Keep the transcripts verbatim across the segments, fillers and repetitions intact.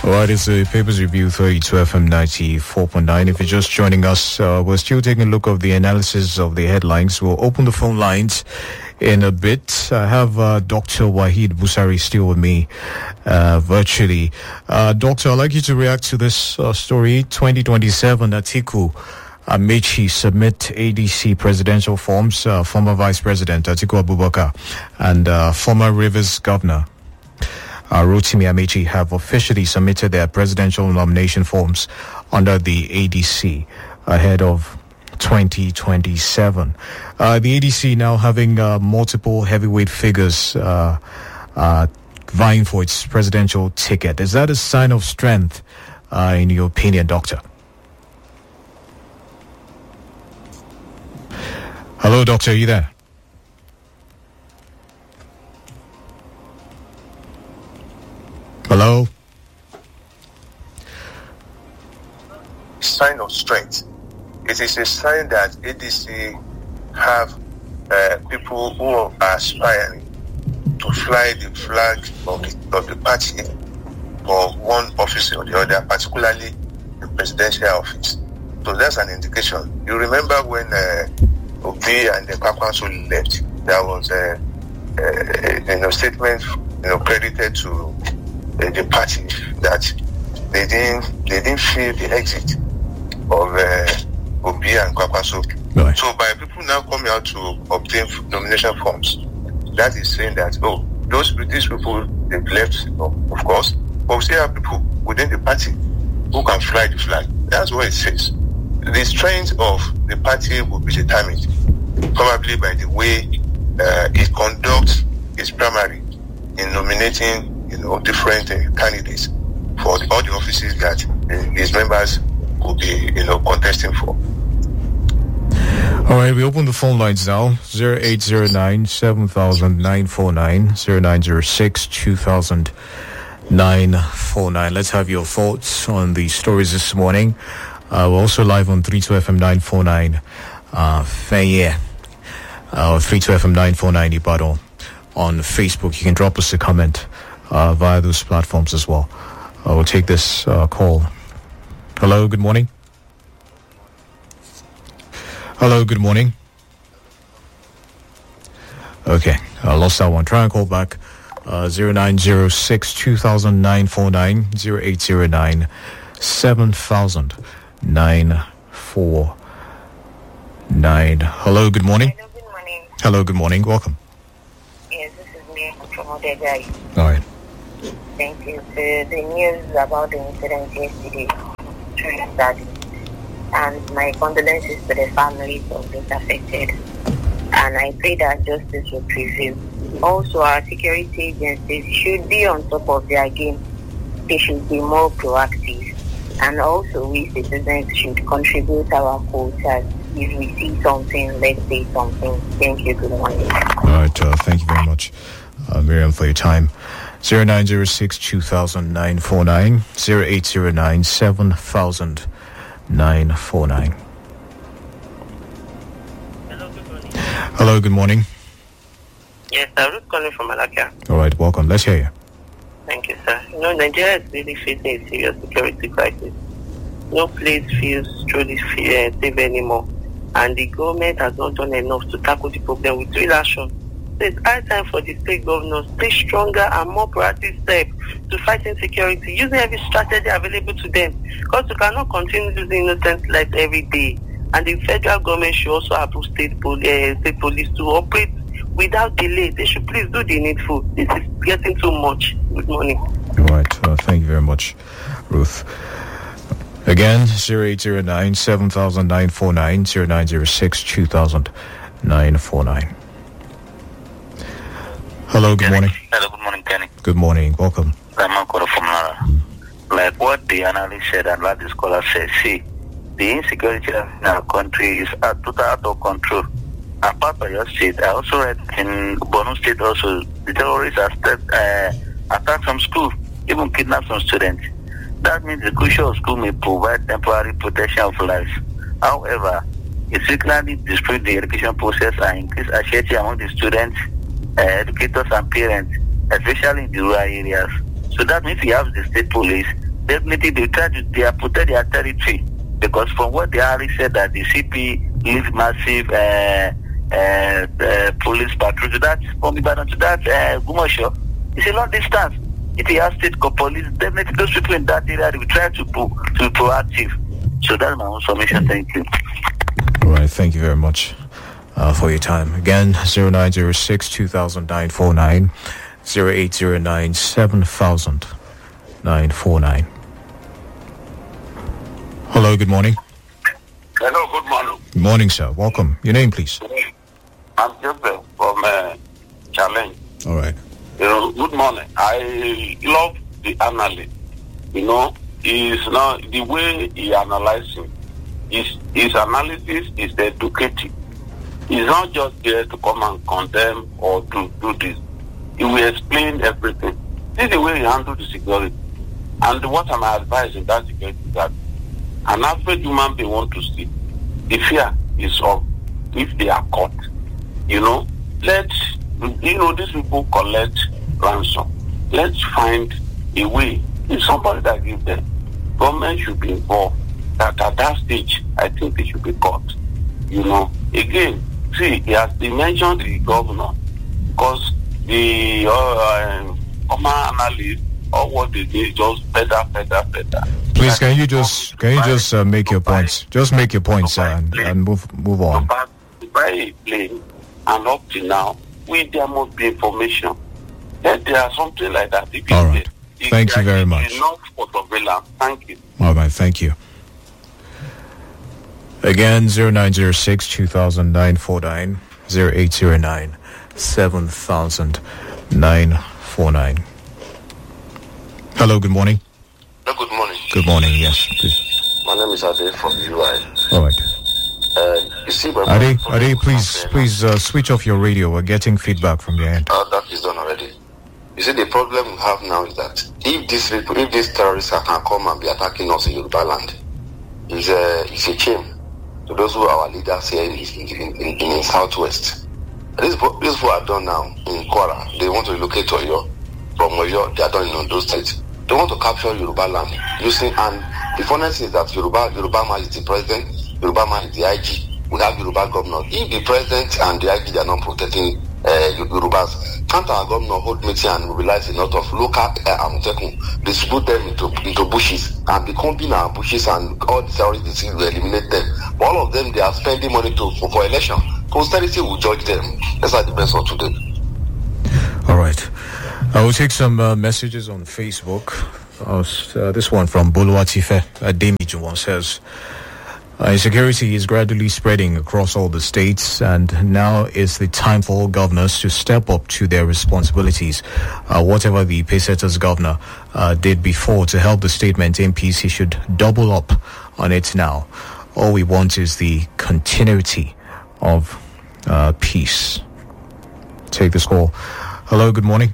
All right, it's the Papers Review thirty-two F M ninety-four point nine. If you're just joining us, uh, we're still taking a look of the analysis of the headlines. We'll open the phone lines in a bit. I have uh, Doctor Waheed Busari still with me uh, virtually. Uh, Doctor, I'd like you to react to this uh, story. twenty twenty-seven, Atiku Amechi submit A D C presidential forms. Uh, former Vice President Atiku Abubakar and uh, former Rivers Governor Uh, Rotimi Amechi have officially submitted their presidential nomination forms under the A D C ahead of twenty twenty-seven. Uh, the A D C now having uh, multiple heavyweight figures uh, uh, vying for its presidential ticket. Is that a sign of strength, uh, in your opinion, Doctor? Hello, Doctor, are you there? Hello? Sign of strength. It is a sign that A D C have uh, people who are aspiring to fly the flag of the, of the party for one office or the other, particularly the presidential office. So that's an indication. You remember when uh, Obi and the Kwakwanso left, there was a, a, a you know, statement you know, credited to the party that they didn't they didn't feel the exit of uh, Obi and Kwakwanso. Right. So by people now coming out to obtain nomination forms, that is saying that oh those these people they've left, oh, of course, but we still have people within the party who can fly the flag. That's what it says. The strength of the party will be determined probably by the way uh, it conducts its primary in nominating you know, different uh, candidates for the, all the offices that uh, his members will be, you know, contesting for. All right, we open the phone lines now. zero eight zero nine, seven thousand nine four nine, zero nine zero six, two thousand nine four nine. Let's have your thoughts on the stories this morning. Uh, we're also live on thirty-two F M nine forty-nine. Uh, yeah. Uh, thirty-two F M nine forty-nine Ibadan on Facebook. You can drop us a comment Uh, via those platforms as well. I will take this uh, call. Hello, good morning. Hello, good morning. Okay, I lost that one. Try and call back. Uh, zero nine zero six, two thousand nine four nine, zero eight zero nine, seven thousand nine four nine. Hello, good morning. Hello, good morning. Hello, good morning. Welcome. Yes, this is me from Odegai. All right. Thank you. The, the news about the incident yesterday, truly sad, and my condolences to the families of those affected. And I pray that justice will prevail. Also, our security agencies should be on top of their game. They should be more proactive. And also, we citizens should contribute our quotas. If we see something, let's say something. Thank you. Good morning. All right. Uh, thank you very much, uh, Miriam, for your time. zero nine zero six, two thousand nine four nine, zero eight zero nine, seven thousand nine four nine. Hello, good morning. Hello, good morning. Yes, I'm just calling from Malacca. All right, welcome. Let's hear you. Thank you, sir. You know, Nigeria is really facing a serious security crisis. No place feels truly safe anymore. And the government has not done enough to tackle the problem with real action. It's high time for the state governors to take stronger and more proactive steps to fight insecurity, using every strategy available to them. Because we cannot continue using innocent lives every day. And the federal government should also approve state, pol- uh, state police to operate without delay. They should please do the needful. This is getting too much. Good morning. All right, uh, thank you very much, Ruth. Again, zero eight zero nine, seven thousand nine four nine, zero nine zero six, two thousand nine four nine. Hello, good morning. Hello, good morning, Kenny. Good morning, welcome. I'm Ankoro from Nara. Like what the analyst said and what the scholar said, see, the insecurity in our country is out, total out of control. Apart from your state, I also read in Borno State also, the terrorists have uh, attacked some schools, even kidnapped some students. That means the crucial school may provide temporary protection of lives. However, it frequently disrupt the education process and increase anxiety among the students, uh, educators and parents, especially in the rural areas. So that means we have the state police, definitely they try to they are protect their territory, because from what they already said that the C P leads massive uh, uh, uh, police patrol to that from Ibadan to that uh, Gumosho. It's a long distance. If you have state police, definitely those people in that area they will try to pro, to be proactive. So that's my own submission. Thank you. All right, thank you very much uh, for your time. Again, zero nine zero six two thousand nine four nine, zero eight zero nine seven thousand nine four nine. Hello, good morning. Hello, good morning. Good morning, sir. Welcome. Your name, please. I'm Joseph from uh, Challenge. All right. You know, good morning. I love the analyst. You know, is not the way he analyzes. His his analysis is educative. He's not just there to come and condemn or to do this. He will explain everything. This is the way he handles the security. And what I'm advising that security is that an average human being want to see. The fear is of if they are caught. You know, let you know these people collect ransom. Let's find a way. If somebody that gives them, government should be involved. That at that stage, I think they should be caught. You know, again, see, he has they mentioned the governor because the uh, common analyst or what they did just better, better, better. Please, can you just can you just uh, make your points? Just make your points uh, and, and move move on. To buy a plane, and up to now, we there must be information. That there are something like that. If All right. It, thank you very much. Enough for surveillance. Thank you. All right. Thank you. Again, zero nine zero six two thousand nine four nine, zero eight zero nine seven thousand nine four nine. Hello. Good morning. Hello, good morning. Good morning. Yes, please. My name is Ade from U I. All right. Uh, you see, my Ade, Ade, please, please uh, switch off your radio. We're getting feedback from your end. Uh, that is done already. You see, the problem we have now is that if these people, if these terrorists can come and be attacking us in Yoruba land, it's a, it's a shame to those who are our leaders here in, in, in, in the southwest. This is what this are done now in Kwara. They want to relocate to Oyo. From Oyo, they are done in Ondo State. They want to capture Yoruba land using, and the funniest thing is that Yoruba, Yoruba man is the president, Yoruba man is the I G. We have Yoruba governor. If the president and the I G are not protecting uh, Yorubas, can't our governor hold meeting and mobilize a lot of local uh, Amotekun, distribute them into into bushes and be combing our bushes and all the terrorists will eliminate them. But all of them, they are spending money to for, for election. Posterity will judge them. That's like the best of today. All right. I will take some uh, messages on Facebook. Uh, uh, this one from Boluwatife Ademijun says, uh, insecurity is gradually spreading across all the states, and now is the time for all governors to step up to their responsibilities. Uh, whatever the Pesetas governor uh, did before to help the state maintain peace, he should double up on it now. All we want is the continuity of uh, peace. Take this call. Hello, good morning.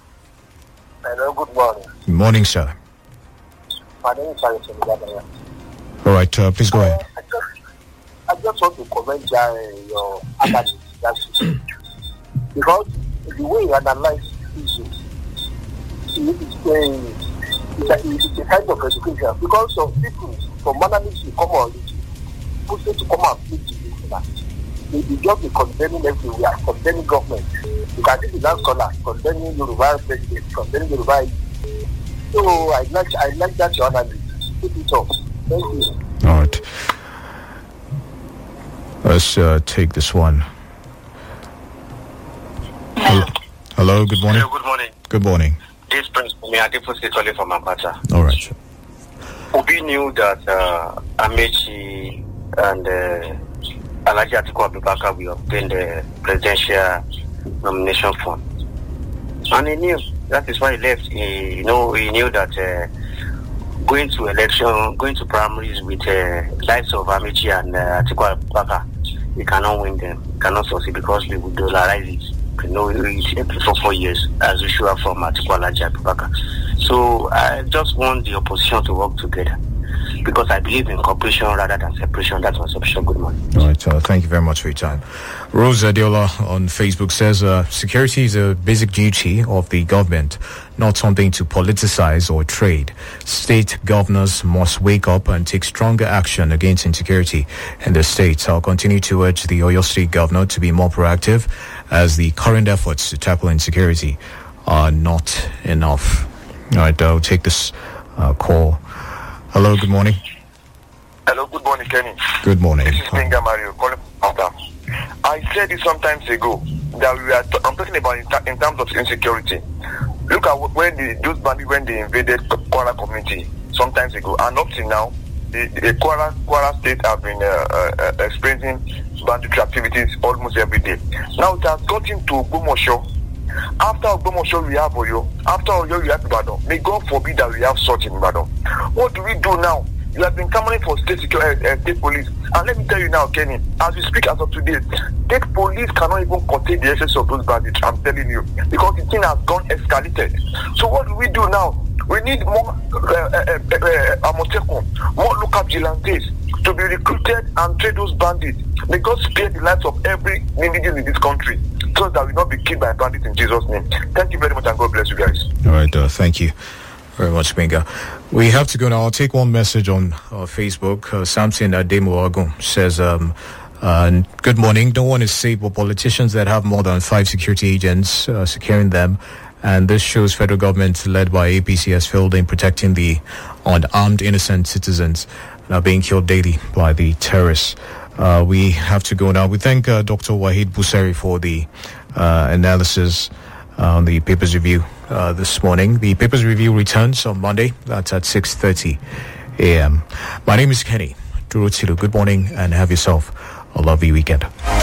Hello, good morning. Good morning, sir. My name is Harrison. All right, uh, please go ahead. I just, I just want to comment uh, your analysis. Because the way you analyze issues, it's a, it's, a, it's a kind of education. Because some people, from analysis, you come on, push them to come and plead to this that. They just be condemning everything. We are condemning government. You can see the last scholar condemning Yoruba president, condemning Yoruba. So I like I like that your analysis. Keep it up. Thank you. All right. Let's uh, take this one. Hello. Hello, good morning. Hello, good morning. Good morning. This is Prince Pumi Adeposi calling from Abacha. All right. Obi knew that uh, Amechi and uh, Alhaji Atiku Abubakar will obtain the presidential nomination fund. And he knew. That is why he left. He, you know, he knew that uh, going to election, going to primaries with uh, likes of Amechi and uh, Atiku Abubakar, he cannot win them. He cannot succeed because they will dollarize it. You know, it's for four years, as usual from Atiku Alhaji Abubakar. So I just want the opposition to work together. because I believe in cooperation rather than separation. That's my submission. Good morning. All right, uh, thank you very much for your time. Rose Adiola on Facebook says, uh, security is a basic duty of the government, not something to politicize or trade. State governors must wake up and take stronger action against insecurity in the states. I'll continue to urge the Oyo State governor to be more proactive, as the current efforts to tackle insecurity are not enough. All right, I'll take this uh, call. Hello, good morning. Hello, good morning, Kenny. Good morning. This is Benga Mario calling from Ghana. I said it sometimes ago that we are. T- I'm talking about in, ta- in terms of insecurity. Look at when the those bandits when they invaded Kwara community sometimes ago, and up till now, the, the Kwara Kwara state have been uh, uh, experiencing banditry activities almost every day. Now it has gotten to Ogbomoso. After Ogbomoso we have Oyo. After Oyo we have Ibadan. May God forbid that we have such in Ibadan. What do we do now? You have been coming for state security, uh, state police, and let me tell you now, Kenny. As we speak as of today, state police cannot even contain the excess of those bandits. I'm telling you, because the thing has gone escalated. So what do we do now? We need more uh, uh, uh, uh, Amotekun, more local vigilantes to be recruited and trade those bandits. May God spare the lives of every individual in this country, so that we not be killed by bandits in Jesus' name. Thank you very much, and God bless you guys. All right, uh, thank you very much, Benga. We have to go now. I'll take one message on uh, Facebook. Uh, Samson Ademuagun says, um, uh, good morning. Don't want to say, but politicians that have more than five security agents uh, securing them, and this shows federal government led by A P C has failed in protecting the unarmed innocent citizens now being killed daily by the terrorists. Uh, we have to go now. We thank uh, Doctor Wahid Busari for the uh, analysis on the Papers Review uh, this morning. The Papers Review returns on Monday. That's at six thirty a.m. My name is Kenny Durotilu. Good morning and have yourself a lovely weekend.